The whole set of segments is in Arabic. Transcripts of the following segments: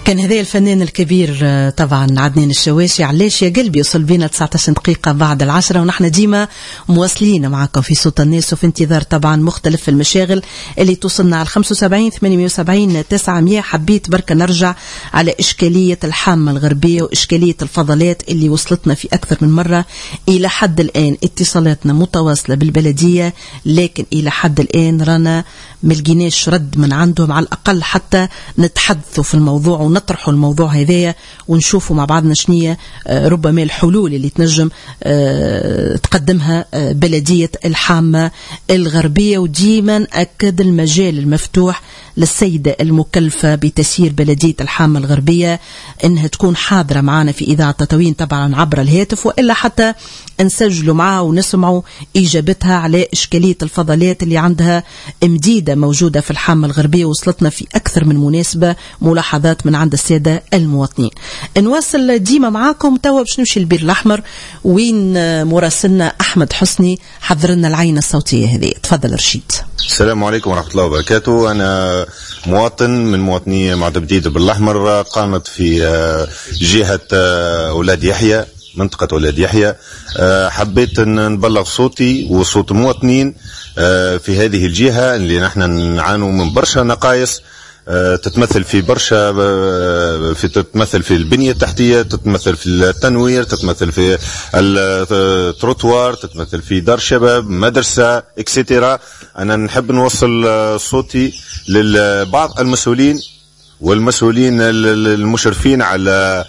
كان هذا الفنان الكبير طبعا عدنان الشواشي. علاش يا قلبي يوصل بينا 19 دقيقة بعد 10، ونحن ديما مواصلين معكم في صوت الناس وفي انتظار طبعا مختلف المشاغل اللي توصلنا على 75 78 900. حبيت بركة نرجع على إشكالية الحامة الغربية وإشكالية الفضلات اللي وصلتنا في أكثر من مرة. إلى حد الآن اتصالاتنا متواصلة بالبلدية، لكن إلى حد الآن رانا ملقيناش رد من عندهم على الأقل حتى نتحدثوا في الموضوع ونطرحوا الموضوع هذايا ونشوفوا مع بعضنا شنية ربما الحلول اللي تنجم تقدمها بلدية الحامة الغربية. وديما أكد المجال المفتوح للسيدة المكلفة بتسيير بلدية الحامة الغربية إنها تكون حاضرة معنا في إذاعة تطاوين طبعا عبر الهاتف، وإلا حتى نسجلوا معها ونسمعوا إجابتها على إشكالية الفضلات اللي عندها مديدة موجودة في الحامة الغربية. وصلتنا في أكثر من مناسبة ملاحظات من عند السادة المواطنين. نواصل ديما معاكم. توا باش نمشي البير الأحمر وين مراسلنا أحمد حسني حضر لنا العين الصوتية هذه. تفضل رشيد. السلام عليكم ورحمة الله وبركاته. أنا مواطن من مواطني معدة جديدة بالأحمر، قامت في جهة أولاد يحيى، منطقة أولاد يحيى. حبيت أن نبلغ صوتي وصوت المواطنين في هذه الجهة اللي نحن نعانوا من برشا نقائص تتمثل في برشا تتمثل في البنية التحتية، تتمثل في التنوير، تتمثل في التروتوار، تتمثل في دار شباب، مدرسة اكسترا. أنا نحب نوصل صوتي لبعض المسؤولين والمسؤولين المشرفين على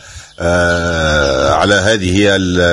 هذه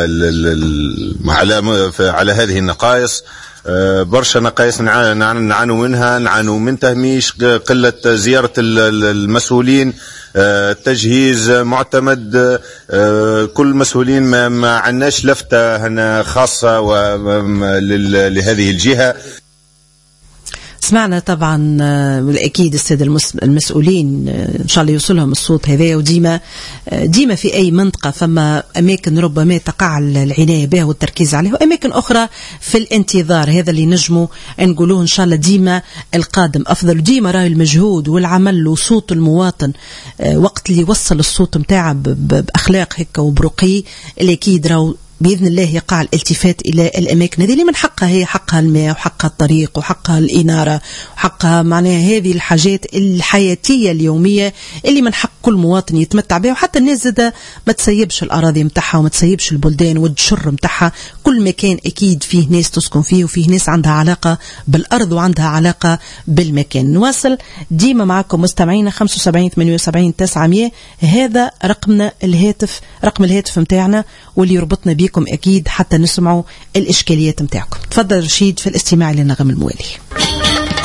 على هذه النقائص. برشا نقائص نعانوا منها، نعانوا من تهميش، قلة زيارة المسؤولين، تجهيز معتمد. كل مسؤولين ما عناش لفتة هنا خاصة لهذه الجهة. سمعنا طبعا بالأكيد السادة المسؤولين إن شاء الله يوصلهم الصوت هذا. وديما في أي منطقة فما أماكن ربما تقع العناية بها والتركيز عليها، وأماكن أخرى في الانتظار. هذا اللي نجموا نقولوه إن شاء الله. ديما القادم أفضل، ديما رأي المجهود والعمل وصوت المواطن وقت اللي يوصل الصوت متاعه بأخلاق هيك وبرقي، اللي أكيد راهو بإذن الله يقع الالتفات إلى الأماكن هذه اللي من حقها، هي حقها الماء وحقها الطريق وحقها الإنارة وحقها معناها هذه الحاجات الحياتية اليومية اللي من حق كل مواطن يتمتع بها. وحتى الناس زادة ما تسيبش الأراضي متاعها وما تسيبش البلدان والجشر متاعها. كل مكان أكيد فيه ناس تسكن فيه وفيه ناس عندها علاقة بالأرض وعندها علاقة بالمكان. نواصل ديما معكم مستمعين 75 78 900. هذا رقمنا الهاتف، رقم الهاتف متاعنا واللي يربطنا بيكم أكيد حتى نسمعوا الإشكاليات متاعكم. تفضل رشيد في الاستماع للنغم الموالي.